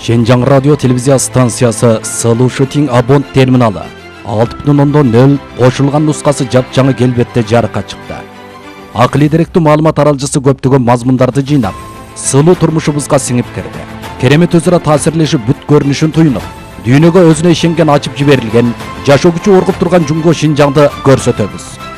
Шенжаң радио телевизия станциясы Сылуу Шутинг Абонт терминалы 6.0 кошулган нускасы жапжаңы келбетте жарыкка чыкты. Акылый деректүү маалымат аралжысы көптөгөн мазмундарды жыйнап, сылуу турмушубузга сиңип кирди. Керемет өзара таасирлешип бүт көрүнүшүн туюнуп, дүйнөгө өзүнө ишенген ачып жиберилген, жашоо күчү оргуп турган Жумго Шинжаңды көрсөтөбүз.